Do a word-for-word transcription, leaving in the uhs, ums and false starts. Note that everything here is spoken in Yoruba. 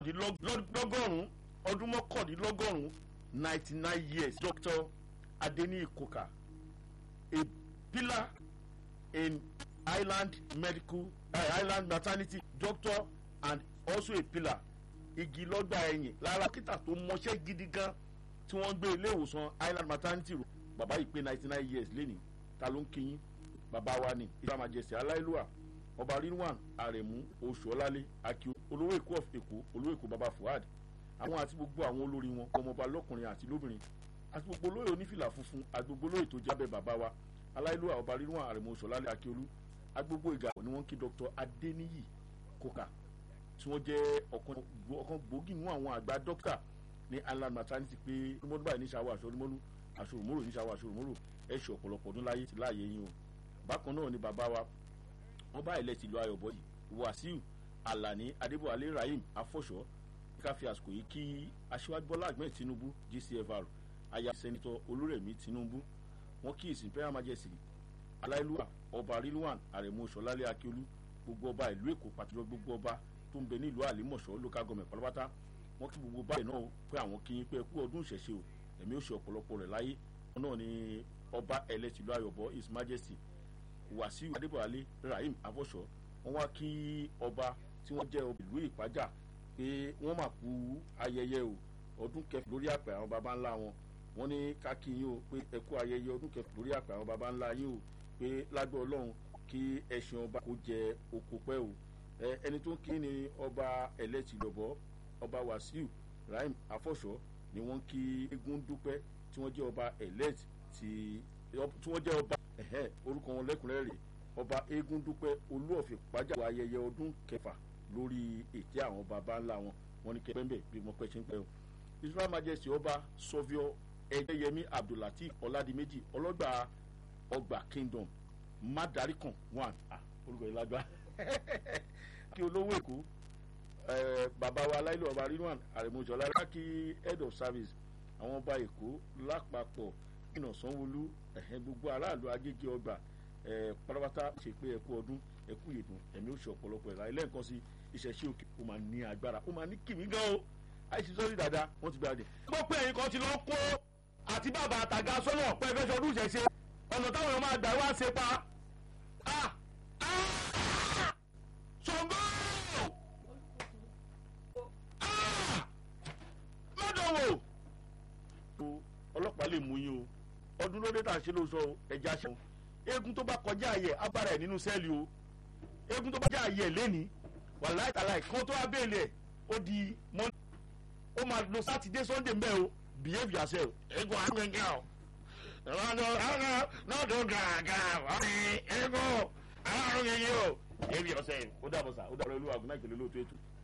lọ́gọ́rùn-ún ọdún mọ́kàndínlọ́gọ́rùn-ún ninety nine years Doctor Adeniyi Koka, a pillar in Island Medical uh, Island Maternity doctor and also a pillar igi lọ́gbà ẹ̀yìn lára kíta tó mọṣẹ́ gidi gan tí wọ́n ń gbé ilé ìwòsàn Island Maternity rò. Bàbá yìí pé ninety nine years lénìí ta ló ń kíyín bàbá wa ní ìjọba majesty aláìlúwà ọba Rilwan Aremu Oṣuọlálé Akíó olówó Èkó of Èkó olówó Èkó baba Fuad àwọn àti gbogbo àwọn olórí wọn ọmọọba lọ́kùnrin àti lóbìnrin àti gbogbo olóyè onífìlà funfun àti gbogbo olóyè tó jábẹ́ bàbá wa aláìlúwà ọba Rilwan Aremu Oṣuọlálé Akíolú agbogbo ìgbà ni wọ́n kí Doctor Adeniyi Koka tí wọ́n jẹ́ ọ̀kan gbòógì nínú àwọn àgbà dókítà ní Island Maternity pé olúmọdún báyìí ní ṣàwọ aṣọ olúmọdún aṣọ òmòrò ní ṣàwọ aṣọ òmòrò ẹ ṣe ọ̀pọ̀lọpọ̀ ọdún láyé ti láàyè yín o. Bákan náà ni bàbá wa wọ́n bá ilẹ̀ tìlú Ayọ̀bọ yìí Wàsíù Àlàní Adébọ̀wálé Rahim Afọ́ṣọ́ ká fi àsìkò yìí kí Aṣíwájú Bọ́lá Ahmed Tinubu G C F R aya sẹ́nitọ́ Olúrẹ̀mí Tinubu wọ́n kí ìsìn Imperial Majesty aláìlúwà ọba Rilwan Aremu Oṣuọlálé Akíolú gbogbo ọba ìlú Èkó pàtàkì gbogbo ọba tó ń bẹ nílùú Àlímọ̀ṣọ́ local government pátápátá wọ́n kí gbogbo báyìí náà pé àwọn kí yín pé ẹ kú ọdún ìṣẹ̀ṣe o ẹ̀mí ó ṣe ọ̀pọ̀lọpọ̀ rẹ̀ láyé wọn náà ni ọba ẹlẹ́tìlú Ayọ̀bọ His Majesty Wàsíù Adébọ̀wálé Rahim Afọ́ṣọ́ wọ́n wá kí ọba tí wọ́n jẹ́ ìlú Ìpájà pé wọ́n máa kú ayẹyẹ o ọdún kẹfì lórí àpẹ àwọn baba ńlá wọn wọ́n ní ká kí yín o pé ẹ kú ayẹyẹ ọdún kẹfì lórí àpẹ àwọn baba ńlá yín o pé lágbẹ́ Ọlọ́run kí ẹṣin ọba kó jẹ oko pẹ́ o ẹni tó ń kí ni ọba ẹlẹ́tìlọ́bọ ọba Wàsíù Rahim Afọ́ṣọ́ ni wọ́n kí eégún dúpẹ́ tí wọ́n jẹ́ ọba elect tí wọ́n jẹ́ ọba orúkọ wọn lẹ́kùnrẹ́rẹ́ ọba eégún dúpẹ́ Olúọ̀fẹ́ Ìpájà wọ ayẹyẹ ọdún kẹfà lórí ètè àwọn baba ńlá wọn wọn ní kẹ́pẹ́ńbẹ́ bí mo pẹ́ ṣe ń pẹ́ o. Israel Majesty ọba Sọ́fíọ́ Ẹ̀jẹ̀yẹmí Abdulateef Ọládìméjì ọlọ́gbà ọgbà Kingdom Madarikan one orúkọ yìí lágbá kí olówó Èkó bàbá wa aláìlú ọba Rilwan Aremu Oṣuọlálé kí head of service àwọn ọba Èkó lápapọ̀ ìnà Sanwó-Olú gbogbo aráàlú Agége ọgbà pátápátá ṣe pé ẹkú ọdún ẹkú ìdùn ẹ̀mí ó ṣe ọ̀pọ̀lọpọ̀ ẹ̀rá ilé nǹkan sí ìṣẹ̀ṣe òkè ó máa ní agbára ó máa ní kìmí gan o àìsí sọ́ọ́rì dáadáa wọ́n ti gbàdé. gbọ́ pé ẹ̀yin kan ti lọ kó àti bàbá àtàgà sọ́nà pé ẹ fẹ́ sọdún ìṣẹ̀ṣe ọ̀nà táwọn èèyàn máa gbà wá ṣe pa. Ṣàngó mọ́dọ̀wọ̀ ọlọ́pàá lè mú yín o ọdún lóde tá a ṣe ló sọ ẹja ṣe o eégún tó bá kọjá ayẹ abára ẹ nínú sẹ́ẹ̀lì o eégún tó bá kọjá ayẹ lẹ́ni wàláì tàláì kán tó wá bẹ́ẹ̀lì ẹ̀ ó di mọ́ndé ó máa lo sátidé sunday mbẹ́ o behave yourself. eégún àgbẹ̀ngẹ̀ o lọ́dọ̀ lọ́dọ̀ gàgà ọ̀rẹ́ eégún àrùn yẹn o behave yourself. ó dàbọ̀ sá ó dàbọ̀ olúwa àgùnà ìpele lóòótọ́ ètò.